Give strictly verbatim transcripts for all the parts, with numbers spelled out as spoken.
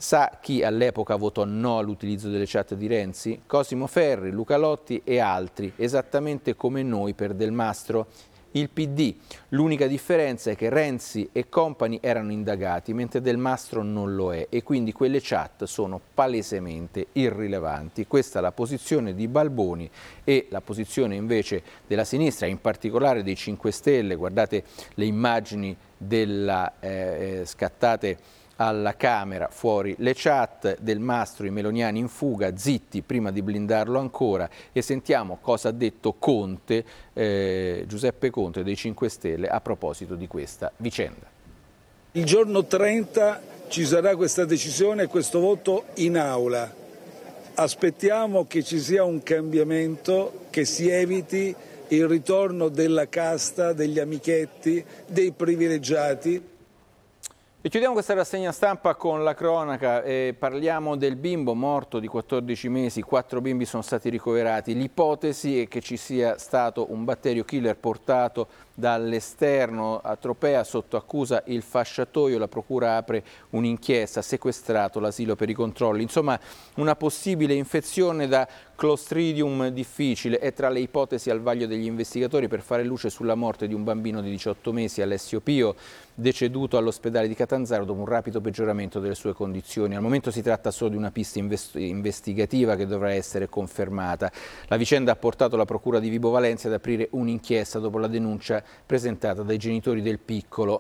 Sa chi all'epoca votò no all'utilizzo delle chat di Renzi? Cosimo Ferri, Luca Lotti e altri, esattamente come noi per Del Mastro. Il P D. L'unica differenza è che Renzi e compagni erano indagati, mentre Del Mastro non lo è, e quindi quelle chat sono palesemente irrilevanti. Questa è la posizione di Balboni e la posizione invece della sinistra, in particolare dei cinque Stelle. Guardate le immagini della, eh, scattate alla Camera, fuori le chat, Del Mastro, i meloniani in fuga, zitti prima di blindarlo ancora, e sentiamo cosa ha detto Conte, eh, Giuseppe Conte dei cinque Stelle a proposito di questa vicenda. Il giorno trenta ci sarà questa decisione e questo voto in aula. Aspettiamo che ci sia un cambiamento, che si eviti il ritorno della casta, degli amichetti, dei privilegiati. E chiudiamo questa rassegna stampa con la cronaca. Eh, parliamo del bimbo morto di quattordici mesi, quattro bimbi sono stati ricoverati. L'ipotesi è che ci sia stato un batterio killer portato dall'esterno a Tropea, sotto accusa il fasciatoio. La procura apre un'inchiesta, sequestrato l'asilo per i controlli. Insomma, una possibile infezione da Clostridium difficile è tra le ipotesi al vaglio degli investigatori per fare luce sulla morte di un bambino di diciotto mesi, Alessio Pio, deceduto all'ospedale di Catanzaro dopo un rapido peggioramento delle sue condizioni. Al momento si tratta solo di una pista investigativa che dovrà essere confermata. La vicenda ha portato la procura di Vibo Valentia ad aprire un'inchiesta dopo la denuncia presentata dai genitori del piccolo.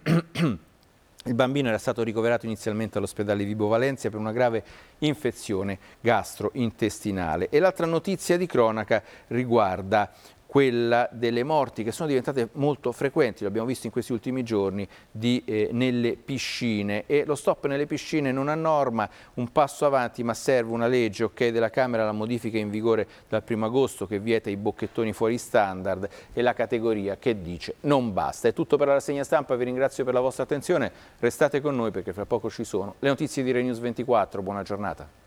Il bambino era stato ricoverato inizialmente all'ospedale di Vibo Valentia per una grave infezione gastrointestinale. E l'altra notizia di cronaca riguarda quella delle morti che sono diventate molto frequenti, lo abbiamo visto in questi ultimi giorni, di, eh, nelle piscine. E lo stop nelle piscine non ha norma, un passo avanti, ma serve una legge, ok, della Camera, la modifica in vigore dal primo agosto che vieta i bocchettoni fuori standard, e la categoria che dice non basta. È tutto per la rassegna stampa, vi ringrazio per la vostra attenzione, restate con noi perché fra poco ci sono le notizie di Rai News ventiquattro, buona giornata.